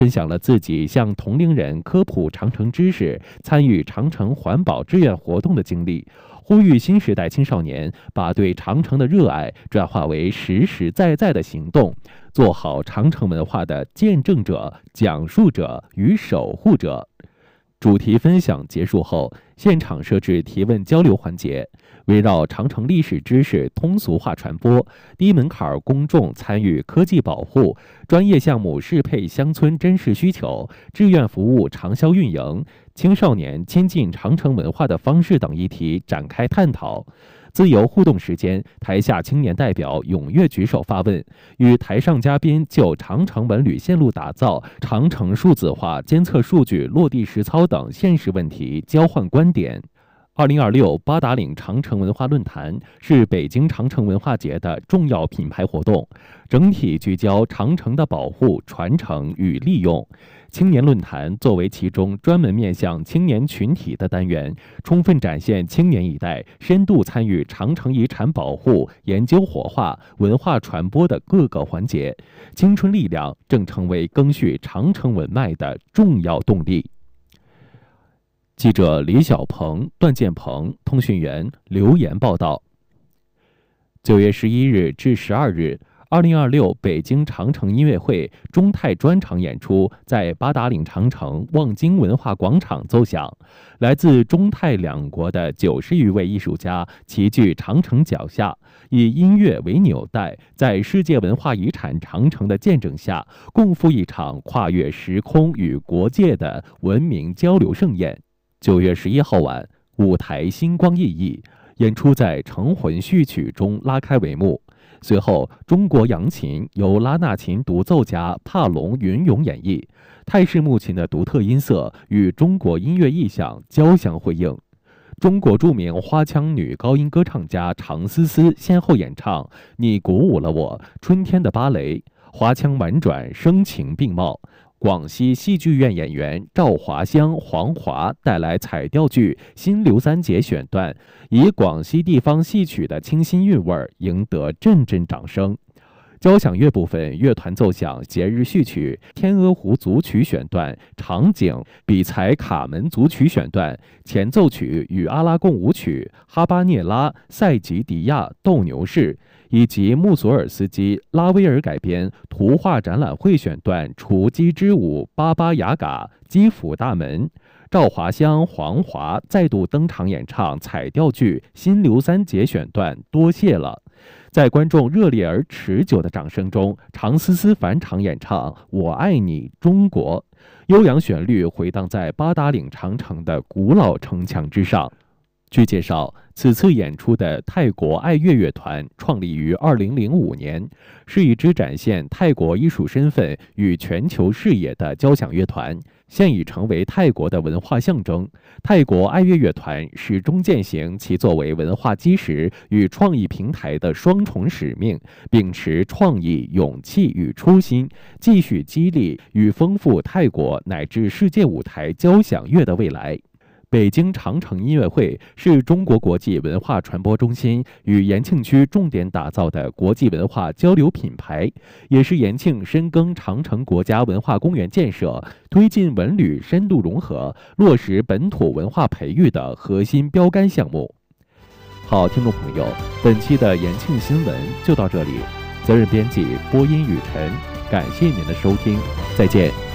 分享了自己向同龄人科普长城知识、参与长城环保志愿活动的经历，呼吁新时代青少年把对长城的热爱转化为实实在在的行动，做好长城文化的见证者、讲述者与守护者。主题分享结束后，现场设置提问交流环节，围绕长城历史知识通俗化传播、低门槛公众参与科技保护、专业项目适配乡村真实需求、志愿服务长效运营、青少年亲近长城文化的方式等议题展开探讨。自由互动时间，台下青年代表踊跃举手发问，与台上嘉宾就长城文旅线路打造、长城数字化监测数据落地实操等现实问题交换观点。2026八达岭长城文化论坛是北京长城文化节的重要品牌活动，整体聚焦长城的保护、传承与利用。青年论坛作为其中专门面向青年群体的单元，充分展现青年一代深度参与长城遗产保护、研究活化、文化传播的各个环节。青春力量正成为赓续长城文脉的重要动力。记者李小鹏、段建鹏，通讯员刘岩报道。9月11日至12日，2026北京长城音乐会中泰专场演出在八达岭长城望京文化广场奏响。来自中泰两国的90余位艺术家齐聚长城脚下，以音乐为纽带，在世界文化遗产长城的见证下，共赴一场跨越时空与国界的文明交流盛宴。9月11号晚，舞台星光熠熠，演出在《城魂序曲》中拉开帷幕。随后，中国扬琴由拉纳琴独奏家帕隆云涌演绎，泰式木琴的独特音色与中国音乐意象交相辉映。中国著名花腔女高音歌唱家常思思先后演唱《你鼓舞了我》《春天的芭蕾》，花腔婉转，声情并茂。广西戏剧院演员赵华香、黄华带来彩调剧《新刘三姐》选段，以广西地方戏曲的清新韵味赢得阵阵掌声。交响乐部分，乐团奏响节日序曲《天鹅湖组曲》选段、场景比才卡门组曲选段、前奏曲与阿拉贡舞曲、哈巴涅拉、塞吉迪亚斗牛士，以及穆索尔斯基、拉威尔改编图画展览会选段《雏鸡之舞》、巴巴雅嘎、基辅大门。赵华香、黄华再度登场演唱彩调剧《新刘三姐》选段，多谢了。在观众热烈而持久的掌声中，常思思返场演唱《我爱你中国》，悠扬旋律回荡在八达岭长城的古老城墙之上。据介绍，此次演出的泰国爱乐乐团创立于2005年，是一支展现泰国艺术身份与全球视野的交响乐团，现已成为泰国的文化象征。泰国爱乐乐团始终践行其作为文化基石与创意平台的双重使命，秉持创意、勇气与初心，继续激励与丰富泰国乃至世界舞台交响乐的未来。北京长城音乐会是中国国际文化传播中心与延庆区重点打造的国际文化交流品牌，也是延庆深耕长城国家文化公园建设、推进文旅深度融合、落实本土文化培育的核心标杆项目。好，听众朋友，本期的延庆新闻就到这里，责任编辑播音雨晨，感谢您的收听，再见。